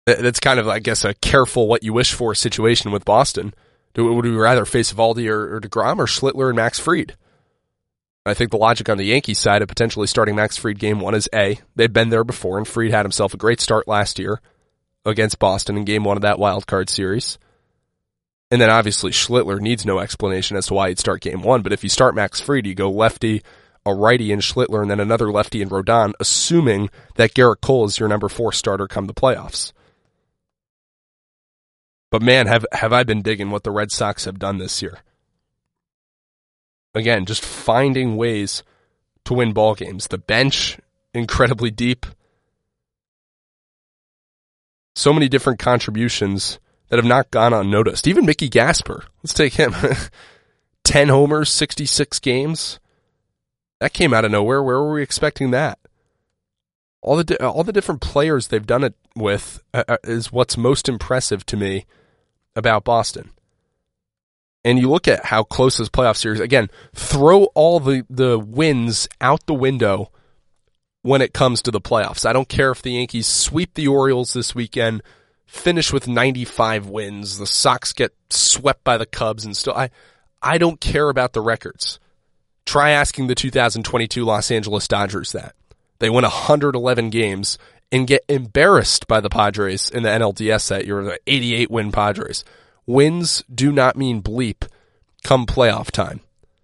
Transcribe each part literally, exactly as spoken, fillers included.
That's kind of, I guess, a careful what you wish for situation with Boston. Do, would we rather face Eovaldi or, or DeGrom or Schlittler and Max Fried? I think the logic on the Yankees side of potentially starting Max Fried game one is A, they've been there before, and Fried had himself a great start last year against Boston in game one of that wild card series. And then obviously Schlittler needs no explanation as to why he'd start game one, but if you start Max Fried, you go lefty, a righty in Schlittler, and then another lefty in Rodon, assuming that Garrett Cole is your number four starter come the playoffs. But man, have have I been digging what the Red Sox have done this year. Again, just finding ways to win ball games. The bench, incredibly deep. So many different contributions that have not gone unnoticed. Even Mickey Gasper. Let's take him. ten homers, sixty-six games. That came out of nowhere. Where were we expecting that? All the di- all the different players they've done it with uh, is what's most impressive to me about Boston. And you look at how close this playoff series, again, throw all the, the wins out the window when it comes to the playoffs. I don't care if the Yankees sweep the Orioles this weekend, finish with ninety-five wins, the Sox get swept by the Cubs and still, I, I don't care about the records. Try asking the two thousand twenty-two Los Angeles Dodgers that. They win one hundred eleven games and get embarrassed by the Padres in the N L D S that year, the eighty-eight win Padres. Wins do not mean bleep come playoff time.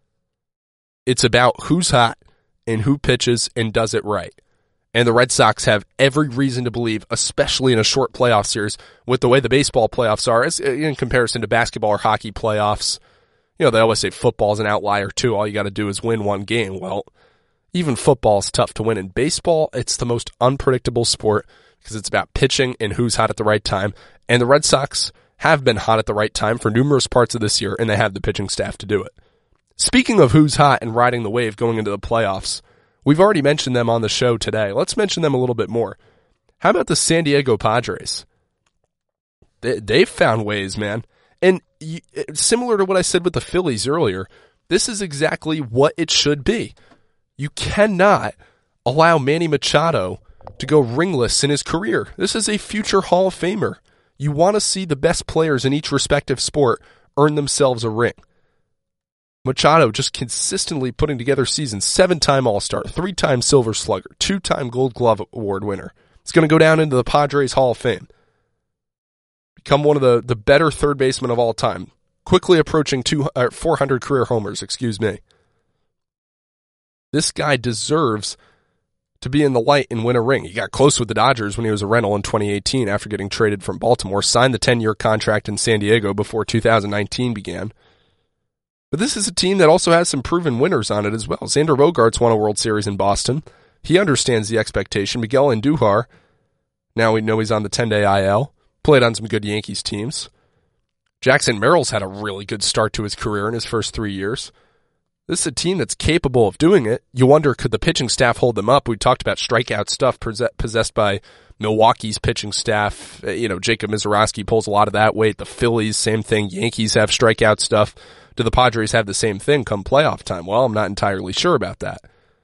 It's about who's hot and who pitches and does it right. And the Red Sox have every reason to believe, especially in a short playoff series, with the way the baseball playoffs are, as in comparison to basketball or hockey playoffs. You know, they always say football's an outlier too. All you got to do is win one game. Well, even football is tough to win. In baseball, it's the most unpredictable sport because it's about pitching and who's hot at the right time. And the Red Sox have been hot at the right time for numerous parts of this year, and they have the pitching staff to do it. Speaking of who's hot and riding the wave going into the playoffs, we've already mentioned them on the show today. Let's mention them a little bit more. How about the San Diego Padres? They, they've found ways, man. And you, similar to what I said with the Phillies earlier, this is exactly what it should be. You cannot allow Manny Machado to go ringless in his career. This is a future Hall of Famer. You want to see the best players in each respective sport earn themselves a ring. Machado just consistently putting together seasons, seven-time All-Star, three-time Silver Slugger, two-time Gold Glove Award winner. It's going to go down into the Padres Hall of Fame. Become one of the, the better third basemen of all time. Quickly approaching two, uh, four hundred career homers, excuse me. This guy deserves to be in the light and win a ring. He got close with the Dodgers when he was a rental in twenty eighteen after getting traded from Baltimore, signed the ten-year contract in San Diego before two thousand nineteen began. But this is a team that also has some proven winners on it as well. Xander Bogaerts won a World Series in Boston. He understands the expectation. Miguel Andujar, now we know he's on the ten-day I L, played on some good Yankees teams. Jackson Merrill's had a really good start to his career in his first three years. This is a team that's capable of doing it. You wonder, could the pitching staff hold them up? We talked about strikeout stuff possessed by Milwaukee's pitching staff. You know, Jacob Misiorowski pulls a lot of that weight. The Phillies, same thing. Yankees have strikeout stuff. Do the Padres have the same thing come playoff time? Well, I'm not entirely sure about that.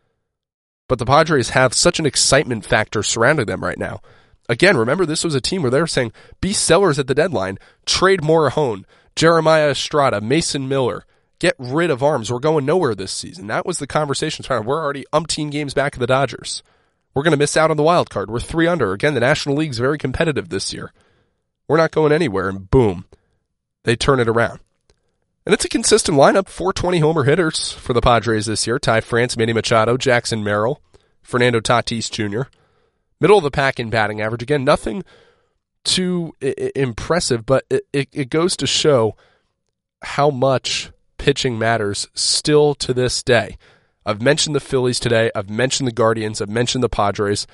But the Padres have such an excitement factor surrounding them right now. Again, remember, this was a team where they were saying, be sellers at the deadline, trade Morejon, Jeremiah Estrada, Mason Miller. Get rid of arms. We're going nowhere this season. That was the conversation. We're already umpteen games back of the Dodgers. We're going to miss out on the wild card. We're three under. Again, the National League's very competitive this year. We're not going anywhere, and boom, they turn it around. And it's a consistent lineup. four twenty homer hitters for the Padres this year. Ty France, Manny Machado, Jackson Merrill, Fernando Tatis Junior Middle of the pack in batting average. Again, nothing too I- impressive, but it, it, it goes to show how much pitching matters still to this day. I've mentioned the Phillies today. I've mentioned the Guardians. I've mentioned the Padres.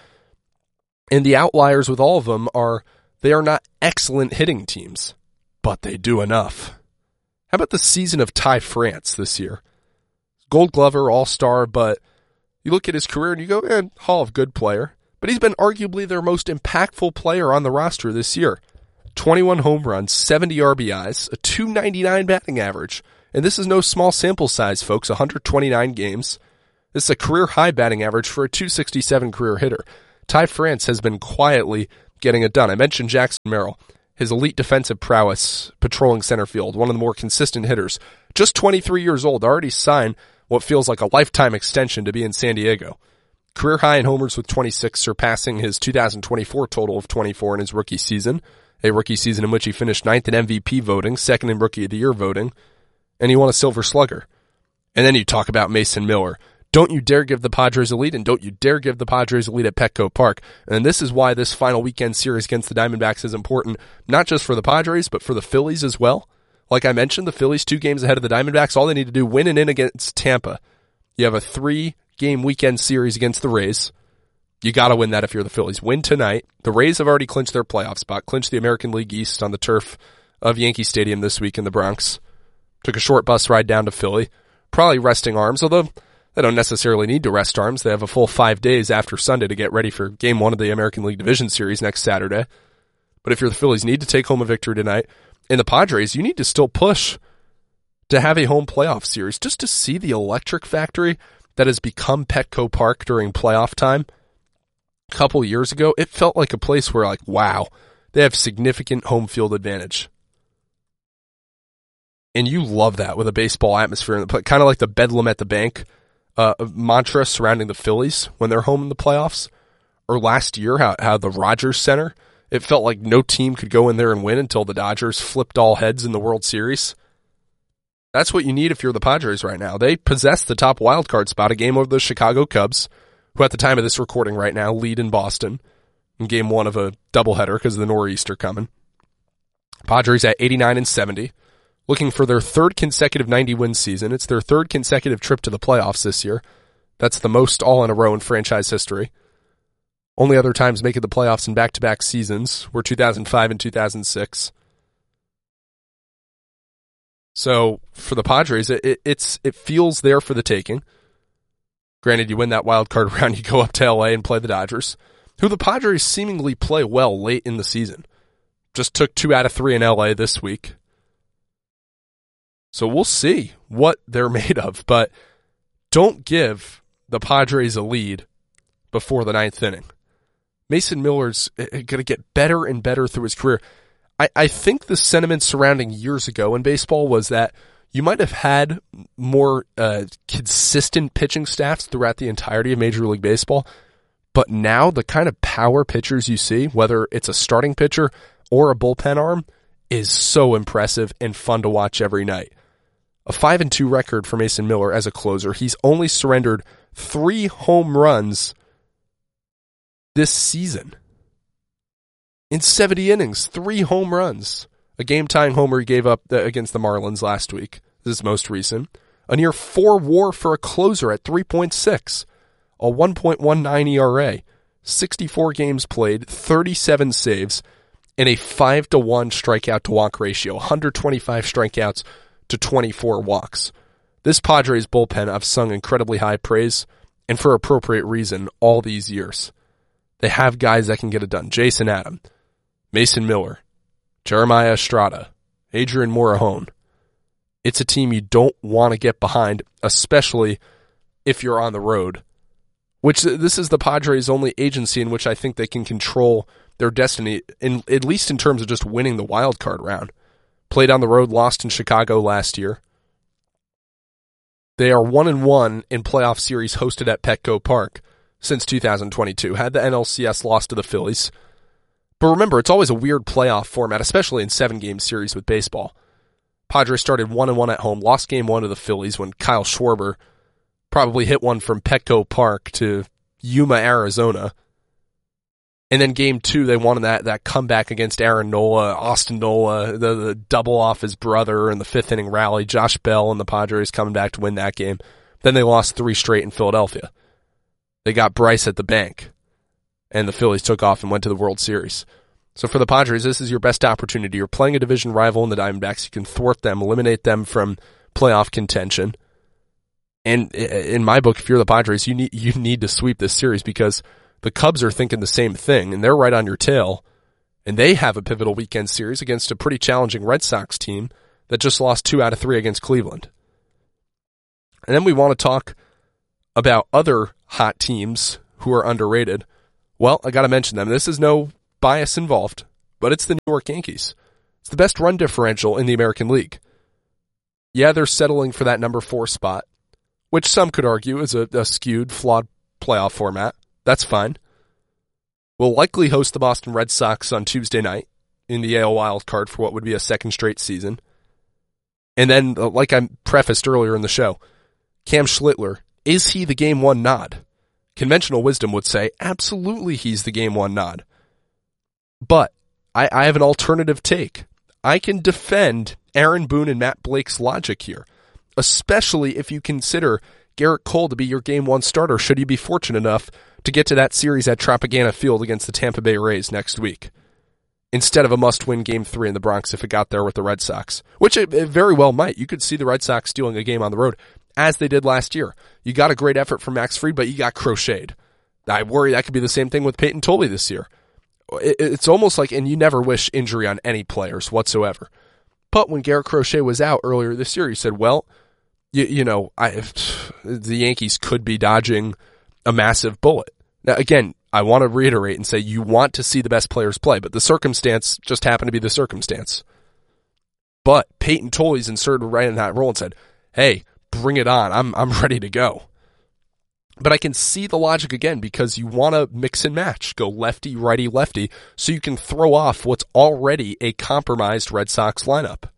And the outliers with all of them are they are not excellent hitting teams, but they do enough. How about the season of Ty France this year? Gold Glover, All-Star, but you look at his career and you go, eh, Hall of Good player. But he's been arguably their most impactful player on the roster this year. twenty-one home runs, seventy R B Is, a two ninety-nine batting average. And this is no small sample size, folks, one hundred twenty-nine games. This is a career-high batting average for a two sixty-seven career hitter. Ty France has been quietly getting it done. I mentioned Jackson Merrill, his elite defensive prowess patrolling center field, one of the more consistent hitters. Just twenty-three years old, already signed what feels like a lifetime extension to be in San Diego. Career high in homers with twenty-six, surpassing his two thousand twenty-four total of twenty-four in his rookie season, a rookie season in which he finished ninth in M V P voting, second in Rookie of the Year voting, and he won a Silver Slugger. And then you talk about Mason Miller. Don't you dare give the Padres a lead, and don't you dare give the Padres a lead at Petco Park. And this is why this final weekend series against the Diamondbacks is important, not just for the Padres, but for the Phillies as well. Like I mentioned, the Phillies two games ahead of the Diamondbacks. All they need to do, win and in against Tampa. You have a three-game weekend series against the Rays. You got to win that if you're the Phillies. Win tonight. The Rays have already clinched their playoff spot, clinched the American League East on the turf of Yankee Stadium this week in the Bronx. Took a short bus ride down to Philly. Probably resting arms, although they don't necessarily need to rest arms. They have a full five days after Sunday to get ready for game one of the American League Division Series next Saturday. But if you're the Phillies, you need to take home a victory tonight. And the Padres, you need to still push to have a home playoff series just to see the electric factory that has become Petco Park during playoff time. A couple years ago, it felt like a place where, like, wow, they have significant home field advantage. And you love that with a baseball atmosphere, kind of like the Bedlam at the Bank uh, mantra surrounding the Phillies when they're home in the playoffs. Or last year, how, how the Rogers Center, it felt like no team could go in there and win until the Dodgers flipped all heads in the World Series. That's what you need if you're the Padres right now. They possess the top wildcard spot, a game over the Chicago Cubs, who at the time of this recording right now lead in Boston in game one of a doubleheader because of the Nor'easter coming. Padres at eighty-nine and seventy. Looking for their third consecutive ninety-win season. It's their third consecutive trip to the playoffs this year. That's the most all in a row in franchise history. Only other times making the playoffs in back-to-back seasons were two thousand five and two thousand six. So for the Padres, it, it, it's it feels there for the taking. Granted, you win that wild card round, you go up to L A and play the Dodgers, who the Padres seemingly play well late in the season. Just took two out of three in L A this week. So we'll see what they're made of, but don't give the Padres a lead before the ninth inning. Mason Miller's going to get better and better through his career. I, I think the sentiment surrounding years ago in baseball was that you might have had more uh, consistent pitching staffs throughout the entirety of Major League Baseball, but now the kind of power pitchers you see, whether it's a starting pitcher or a bullpen arm, is so impressive and fun to watch every night. A five and two record for Mason Miller as a closer. He's only surrendered three home runs this season. In seventy innings, three home runs. A game-tying homer he gave up against the Marlins last week. This is most recent. A near four WAR for a closer at three point six. A one point one nine E R A. sixty-four games played, thirty-seven saves, and a five to one strikeout to walk ratio. one hundred twenty-five strikeouts to twenty-four walks. This Padres bullpen I've sung incredibly high praise, and for appropriate reason, all these years. They have guys that can get it done. Jason Adam, Mason Miller, Jeremiah Estrada, Adrian Morejon. It's a team you don't want to get behind, especially if you're on the road. Which this is the Padres' only agency in which I think they can control their destiny, in, at least in terms of just winning the wild card round. Played on the road, lost in Chicago last year. They are one and one in playoff series hosted at Petco Park since two thousand twenty-two. Had the N L C S lost to the Phillies. But remember, it's always a weird playoff format, especially in seven-game series with baseball. Padres started one and one at home, lost game one to the Phillies when Kyle Schwarber probably hit one from Petco Park to Yuma, Arizona. And then game two, they won that, that comeback against Aaron Nola, Austin Nola, the, the double off his brother in the fifth inning rally, Josh Bell and the Padres coming back to win that game. Then they lost three straight in Philadelphia. They got Bryce at the bank, and the Phillies took off and went to the World Series. So for the Padres, this is your best opportunity. You're playing a division rival in the Diamondbacks. You can thwart them, eliminate them from playoff contention. And in my book, if you're the Padres, you need you need to sweep this series because the Cubs are thinking the same thing, and they're right on your tail. And they have a pivotal weekend series against a pretty challenging Red Sox team that just lost two out of three against Cleveland. And then we want to talk about other hot teams who are underrated. Well, I got to mention them. This is no bias involved, but it's the New York Yankees. It's the best run differential in the American League. Yeah, they're settling for that number four spot, which some could argue is a, a skewed, flawed playoff format. That's fine. We'll likely host the Boston Red Sox on Tuesday night in the A L wild card for what would be a second straight season. And then, like I prefaced earlier in the show, Cam Schlittler, is he the game one nod? Conventional wisdom would say, absolutely he's the game one nod. But I, I have an alternative take. I can defend Aaron Boone and Matt Blake's logic here, especially if you consider Garrett Cole to be your game one starter should you be fortunate enough to get to that series at Tropicana Field against the Tampa Bay Rays next week, instead of a must-win game three in the Bronx if it got there with the Red Sox, which it, it very well might. You could see the Red Sox stealing a game on the road, as they did last year. You got a great effort from Max Fried, but you got crocheted. I worry that could be the same thing with Peyton Toley this year. It, it's almost like, and you never wish injury on any players whatsoever. But when Garrett Crochet was out earlier this year, he said, well, you, you know, I, the Yankees could be dodging a massive bullet. Now, again, I want to reiterate and say you want to see the best players play, but the circumstance just happened to be the circumstance. But Peyton Toley's inserted right in that role and said, hey, bring it on. I'm I'm ready to go. But I can see the logic again because you want to mix and match, go lefty, righty, lefty, so you can throw off what's already a compromised Red Sox lineup.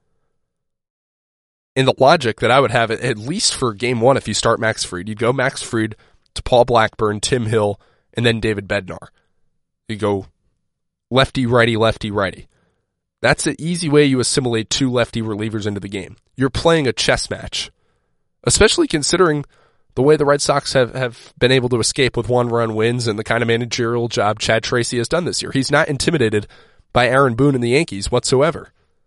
And the logic that I would have, at least for game one, if you start Max Fried, you'd go Max Fried to Paul Blackburn, Tim Hill, and then David Bednar. You go lefty, righty, lefty, righty. That's an easy way you assimilate two lefty relievers into the game. You're playing a chess match, especially considering the way the Red Sox have, have been able to escape with one-run wins and the kind of managerial job Chad Tracy has done this year. He's not intimidated by Aaron Boone and the Yankees whatsoever.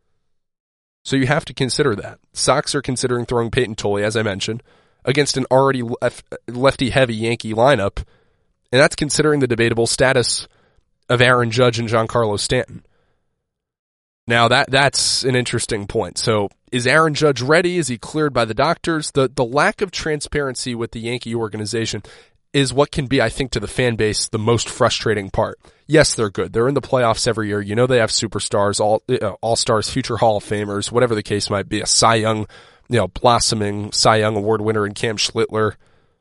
So you have to consider that. Sox are considering throwing Peyton Toley, as I mentioned, against an already lef- lefty-heavy Yankee lineup, and that's considering the debatable status of Aaron Judge and Giancarlo Stanton. Now, that that's an interesting point. So, is Aaron Judge ready? Is he cleared by the doctors? The the lack of transparency with the Yankee organization is what can be, I think, to the fan base, the most frustrating part. Yes, they're good. They're in the playoffs every year. You know they have superstars, all uh, all-stars, future Hall of Famers, whatever the case might be. A Cy Young, you know, blossoming Cy Young Award winner in Cam Schlittler.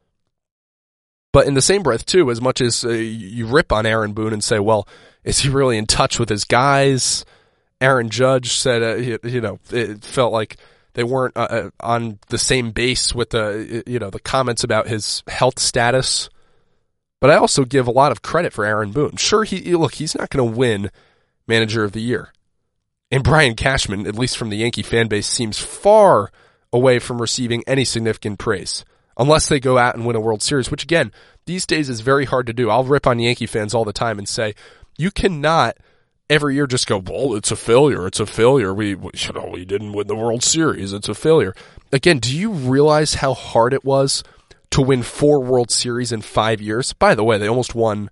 But in the same breath, too, as much as uh, you rip on Aaron Boone and say, well, is he really in touch with his guys? Aaron Judge said, uh, you, you know, it felt like they weren't uh, on the same base with the, you know, the comments about his health status. But I also give a lot of credit for Aaron Boone. Sure, he look, he's not going to win Manager of the Year. And Brian Cashman, at least from the Yankee fan base, seems far away from receiving any significant praise. Unless they go out and win a World Series, which again, these days is very hard to do. I'll rip on Yankee fans all the time and say, you cannot every year just go, well, it's a failure, it's a failure. We, we, you know, we didn't win the World Series, it's a failure. Again, do you realize how hard it was to win four World Series in five years? By the way, they almost won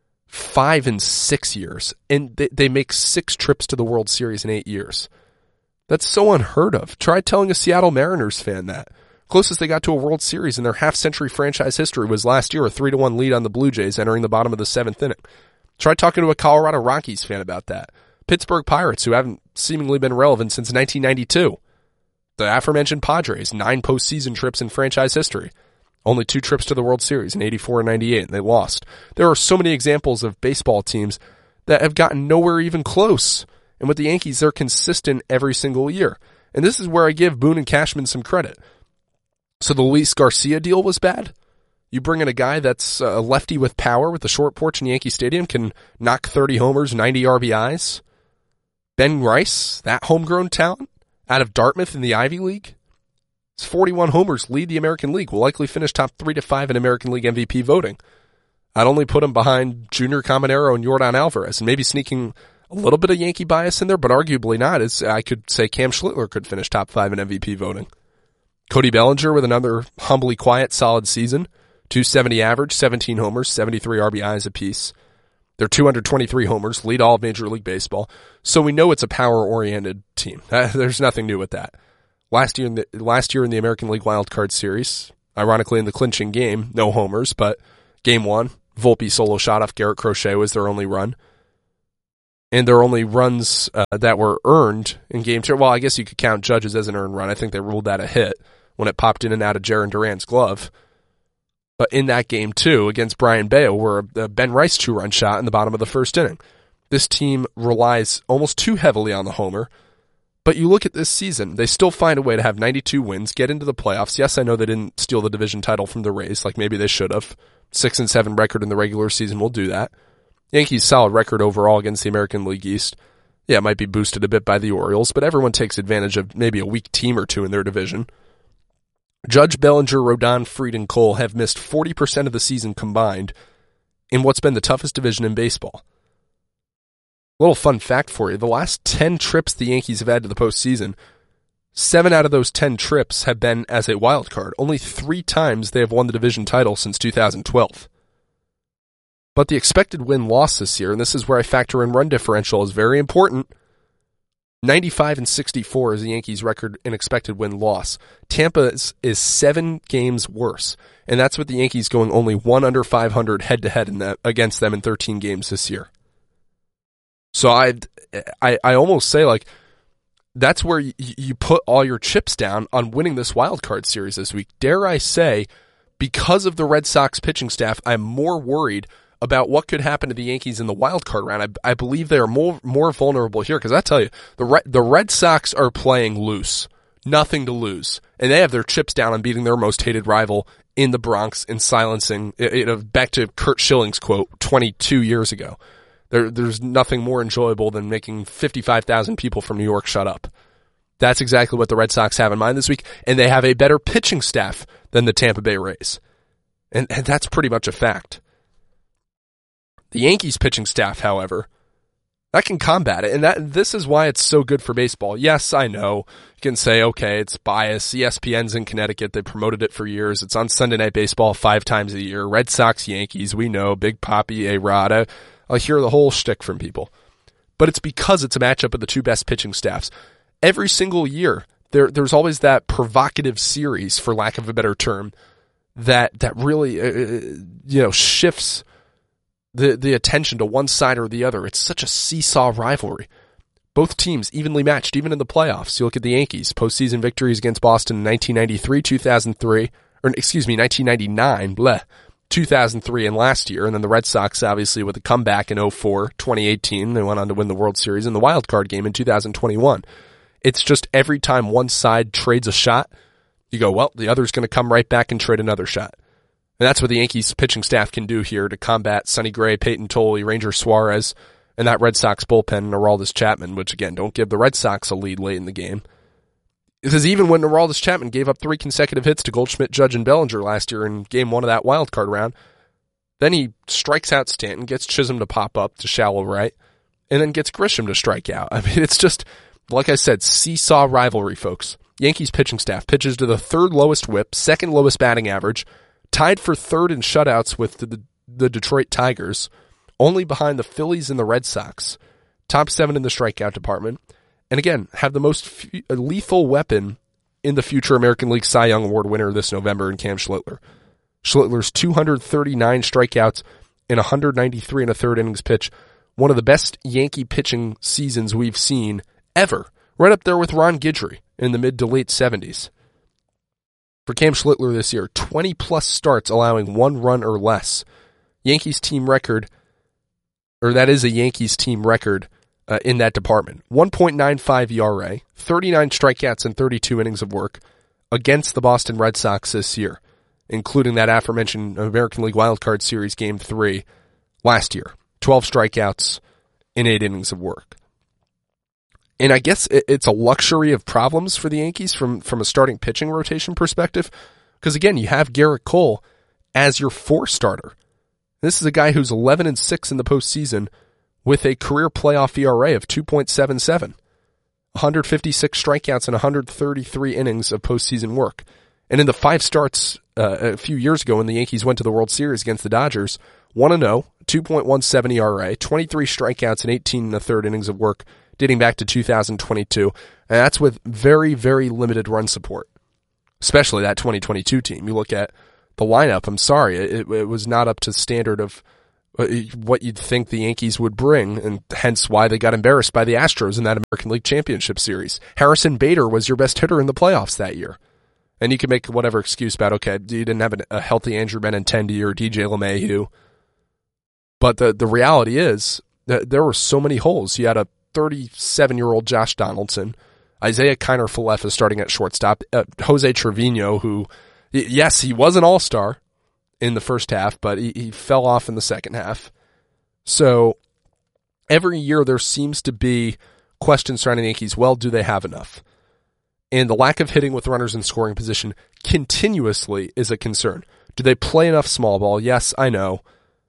five in six years, and they, they make six trips to the World Series in eight years. That's so unheard of. Try telling a Seattle Mariners fan that. Closest they got to a World Series in their half-century franchise history was last year, a three to one lead on the Blue Jays entering the bottom of the seventh inning. Try talking to a Colorado Rockies fan about that. Pittsburgh Pirates, who haven't seemingly been relevant since nineteen ninety-two. The aforementioned Padres, nine postseason trips in franchise history. Only two trips to the World Series in eighty-four and ninety-eight, and they lost. There are so many examples of baseball teams that have gotten nowhere even close. And with the Yankees, they're consistent every single year. And this is where I give Boone and Cashman some credit. So the Luis Garcia deal was bad? You bring in a guy that's a lefty with power with a short porch in Yankee Stadium, can knock thirty homers, ninety R B Is. Ben Rice, that homegrown talent, out of Dartmouth in the Ivy League. His forty-one homers lead the American League, will likely finish top three to five in American League M V P voting. I'd only put him behind Junior Caminero and Yordan Alvarez, and maybe sneaking a little bit of Yankee bias in there, but arguably not, as I could say Cam Schlittler could finish top five in M V P voting. Cody Bellinger with another humbly quiet, solid season. two seventy average, seventeen homers, seventy-three R B Is apiece. They're two hundred twenty-three homers, lead all of Major League Baseball. So we know it's a power-oriented team. Uh, there's nothing new with that. Last year in the last year in the American League Wild Card Series, ironically in the clinching game, no homers, but game one, Volpe solo shot off Garrett Crochet was their only run. and there are only runs uh, that were earned in game two. Well, I guess you could count Judge's as an earned run. I think they ruled that a hit when it popped in and out of Jarren Duran's glove. But in that game two against Brian Bayo, were a Ben Rice two-run shot in the bottom of the first inning. This team relies almost too heavily on the homer. But you look at this season, they still find a way to have ninety-two wins, get into the playoffs. Yes, I know they didn't steal the division title from the Rays like maybe they should have. Six and seven record in the regular season will do that. Yankees' solid record overall against the American League East. Yeah, it might be boosted a bit by the Orioles, but everyone takes advantage of maybe a weak team or two in their division. Judge, Bellinger, Rodon, Fried, and Cole have missed forty percent of the season combined in what's been the toughest division in baseball. Little fun fact for you, the last ten trips the Yankees have had to the postseason, seven out of those ten trips have been as a wild card. Only three times they have won the division title since two thousand twelve. But the expected win-loss this year, and this is where I factor in run differential, is very important. ninety-five and sixty-four is the Yankees' record in expected win-loss. Tampa is, is seven games worse, and that's with the Yankees going only one under five hundred head-to-head in that, against them in thirteen games this year. So I, I, I almost say, like, that's where you, you put all your chips down on winning this wild card series this week. Dare I say, because of the Red Sox pitching staff, I'm more worried about what could happen to the Yankees in the wild card round. I, I believe they are more more vulnerable here, because I tell you, the Red, the Red Sox are playing loose. Nothing to lose. And they have their chips down on beating their most hated rival in the Bronx and silencing, you know, back to Curt Schilling's quote twenty-two years ago. There, there's nothing more enjoyable than making fifty-five thousand people from New York shut up. That's exactly what the Red Sox have in mind this week, and they have a better pitching staff than the Tampa Bay Rays. And, and that's pretty much a fact. The Yankees pitching staff, however, that can combat it, and that this is why it's so good for baseball. Yes, I know. You can say, okay, it's bias. E S P N's in Connecticut. They promoted it for years. It's on Sunday Night Baseball five times a year. Red Sox, Yankees, we know. Big Papi, A-Rod. I'll hear the whole shtick from people. But it's because it's a matchup of the two best pitching staffs. Every single year, there there's always that provocative series, for lack of a better term, that that really uh, you know shifts the the attention to one side or the other. It's such a seesaw rivalry. Both teams evenly matched, even in the playoffs. You look at the Yankees, postseason victories against Boston in nineteen ninety-three, two thousand three, or excuse me, nineteen ninety-nine, bleh. two thousand three and last year, and then the Red Sox, obviously, with a comeback in oh four, twenty eighteen, they went on to win the World Series in the wild card game in two thousand twenty-one. It's just every time one side trades a shot, you go, well, the other's going to come right back and trade another shot. And that's what the Yankees pitching staff can do here to combat Sonny Gray, Peyton Tolley, Ranger Suarez, and that Red Sox bullpen, and Aroldis Chapman, which, again, don't give the Red Sox a lead late in the game. Because even when Aroldis Chapman gave up three consecutive hits to Goldschmidt, Judge, and Bellinger last year in game one of that wild card round, then he strikes out Stanton, gets Chisholm to pop up to shallow right, and then gets Grisham to strike out. I mean, it's just, like I said, seesaw rivalry, folks. Yankees pitching staff pitches to the third lowest whip, second lowest batting average, tied for third in shutouts with the, the Detroit Tigers, only behind the Phillies and the Red Sox, top seven in the strikeout department, and again, have the most f- lethal weapon in the future American League Cy Young Award winner this November in Cam Schlittler. Schlittler's two hundred thirty-nine strikeouts in one hundred ninety-three and a third innings pitch, one of the best Yankee pitching seasons we've seen ever, right up there with Ron Guidry in the mid to late seventies. For Cam Schlittler this year, twenty plus starts allowing one run or less. Yankees team record, or that is a Yankees team record uh, in that department. one point nine five E R A, thirty-nine strikeouts and thirty-two innings of work against the Boston Red Sox this year, including that aforementioned American League Wildcard Series Game three last year. twelve strikeouts in eight innings of work. And I guess it's a luxury of problems for the Yankees from, from a starting pitching rotation perspective. Because again, you have Garrett Cole as your four starter. This is a guy who's eleven and six in the postseason with a career playoff E R A of two point seven seven. one hundred fifty-six strikeouts and one hundred thirty-three innings of postseason work. And in the five starts uh, a few years ago when the Yankees went to the World Series against the Dodgers, one and oh, two point one seven E R A, twenty-three strikeouts and eighteen and a third innings of work, dating back to two thousand twenty-two, and that's with very, very limited run support, especially that twenty twenty-two team. You look at the lineup, I'm sorry, it, it was not up to standard of what you'd think the Yankees would bring, and hence why they got embarrassed by the Astros in that American League Championship Series. Harrison Bader was your best hitter in the playoffs that year. And you can make whatever excuse about, okay, you didn't have a healthy Andrew Benintendi or D J LeMahieu. But the, the reality is that there were so many holes. You had a thirty-seven-year-old Josh Donaldson, Isaiah Kiner-Falefa starting at shortstop, uh, Jose Trevino, who, yes, he was an all-star in the first half, but he, he fell off in the second half. So every year there seems to be questions surrounding the Yankees. Well, do they have enough? And the lack of hitting with runners in scoring position continuously is a concern. Do they play enough small ball? Yes, I know.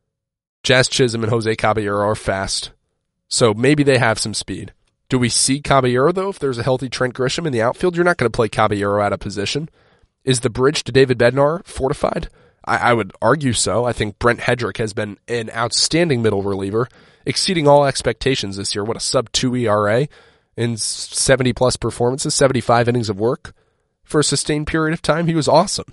Jazz Chisholm and Jose Caballero are fast, so maybe they have some speed. Do we see Caballero, though, if there's a healthy Trent Grisham in the outfield? You're not going to play Caballero out of position. Is the bridge to David Bednar fortified? I, I would argue so. I think Brent Hedrick has been an outstanding middle reliever, exceeding all expectations this year. What a sub two E R A in seventy-plus performances, seventy-five innings of work for a sustained period of time. He was awesome.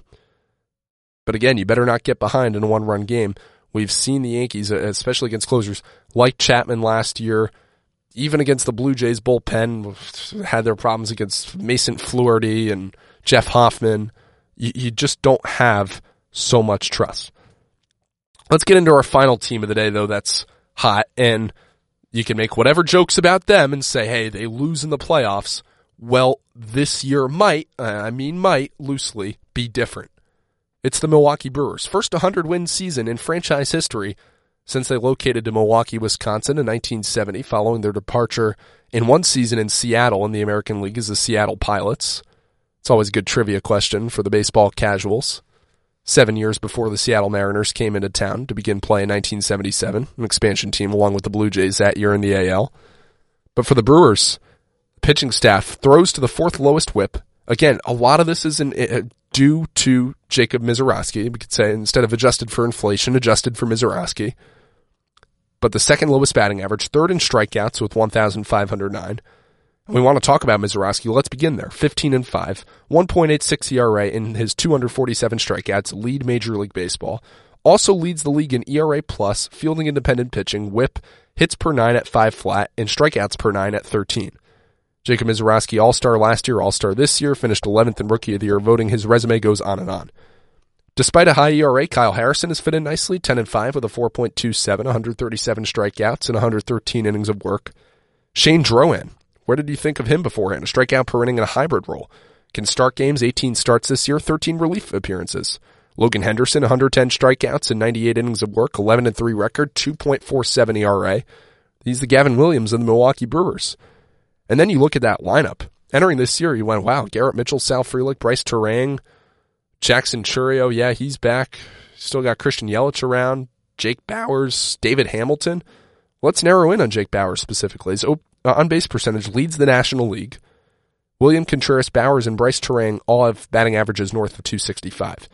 But again, you better not get behind in a one-run game. We've seen the Yankees, especially against closers, like Chapman last year, even against the Blue Jays bullpen, had their problems against Mason Fluharty and Jeff Hoffman. You, you just don't have so much trust. Let's get into our final team of the day, though, that's hot, and you can make whatever jokes about them and say, hey, they lose in the playoffs. Well, this year might, I mean might, loosely, be different. It's the Milwaukee Brewers. First one hundred win season in franchise history since they located to Milwaukee, Wisconsin in nineteen seventy, following their departure in one season in Seattle in the American League as the Seattle Pilots. It's always a good trivia question for the baseball casuals. Seven years before the Seattle Mariners came into town to begin play in nineteen seventy-seven, an expansion team along with the Blue Jays that year in the A L. But for the Brewers, the pitching staff throws to the fourth lowest whip. Again, a lot of this is in, uh, due to Jacob Misiorowski. We could say instead of adjusted for inflation, adjusted for Misiorowski. But the second lowest batting average, third in strikeouts with one thousand five hundred nine. We want to talk about Misiorowski. Let's begin there. fifteen and five, one point eight six E R A in his two hundred forty-seven strikeouts, lead Major League Baseball. Also leads the league in E R A plus, fielding independent pitching, whip, hits per nine at five flat, and strikeouts per nine at thirteen. Jacob Misiorowski, All-Star last year, All-Star this year, finished eleventh in Rookie of the Year voting. His resume goes on and on. Despite a high E R A, Kyle Harrison has fit in nicely, ten and five with a four point two seven, one hundred thirty-seven strikeouts, and one hundred thirteen innings of work. Shane Drohan, where did you think of him beforehand? A strikeout per inning in a hybrid role. Can start games, eighteen starts this year, thirteen relief appearances. Logan Henderson, one hundred ten strikeouts and ninety-eight innings of work, eleven and three record, two point four seven E R A. He's the Gavin Williams of the Milwaukee Brewers. And then you look at that lineup. Entering this year, you went, wow, Garrett Mitchell, Sal Frelick, Bryce Turang, Jackson Chourio, yeah, he's back. Still got Christian Yelich around, Jake Bauers, David Hamilton. Let's narrow in on Jake Bauers specifically. His on-base percentage leads the National League. William Contreras, Bauers, and Bryce Turang all have batting averages north of two sixty-five.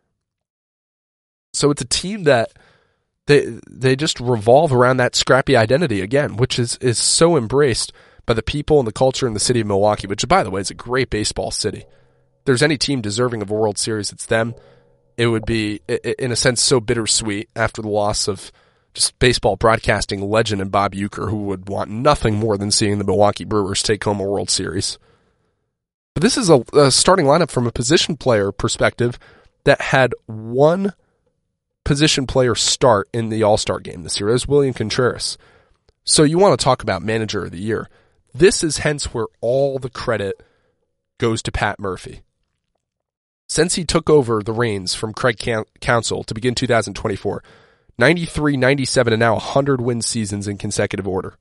So it's a team that they they just revolve around that scrappy identity again, which is, is so embraced by the people and the culture in the city of Milwaukee, which, by the way, is a great baseball city. If there's any team deserving of a World Series, it's them. It would be, in a sense, so bittersweet after the loss of just baseball broadcasting legend and Bob Uecker, who would want nothing more than seeing the Milwaukee Brewers take home a World Series. But this is a, a starting lineup from a position player perspective that had one position player start in the All-Star game this year. It was William Contreras. So you want to talk about Manager of the Year. This is hence where all the credit goes to Pat Murphy. Since he took over the reins from Craig Counsell to begin two thousand twenty-four, ninety-three, ninety-seven, and now one hundred win seasons in consecutive order.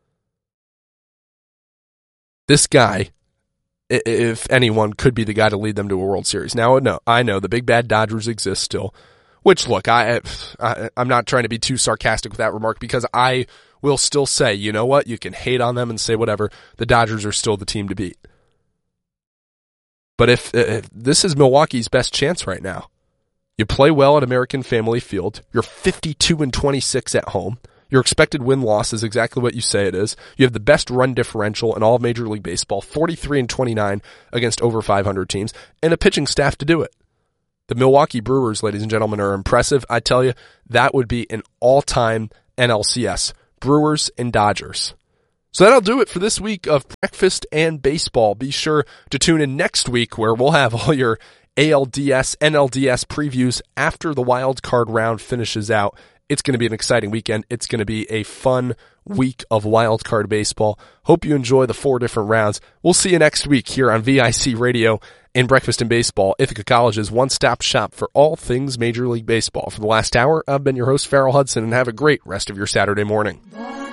This guy, if anyone, could be the guy to lead them to a World Series. Now, no, I know the big bad Dodgers exist still, which, look, I, I, I'm not trying to be too sarcastic with that remark because I will still say, you know what, you can hate on them and say whatever, the Dodgers are still the team to beat. But if, if this is Milwaukee's best chance right now, you play well at American Family Field, you're fifty-two and twenty-six at home, your expected win-loss is exactly what you say it is, you have the best run differential in all of Major League Baseball, forty-three and twenty-nine against over five hundred teams, and a pitching staff to do it. The Milwaukee Brewers, ladies and gentlemen, are impressive. I tell you, that would be an all-time N L C S. Brewers and Dodgers. So that'll do it for this week of Breakfast and Baseball. Be sure to tune in next week where we'll have all your A L D S, N L D S previews after the wild card round finishes out. It's going to be an exciting weekend. It's going to be a fun week of wild card baseball. Hope you enjoy the four different rounds. We'll see you next week here on V I C Radio and Breakfast and Baseball, Ithaca College's one-stop shop for all things Major League Baseball. For the last hour, I've been your host, Farrell Hudson, and have a great rest of your Saturday morning.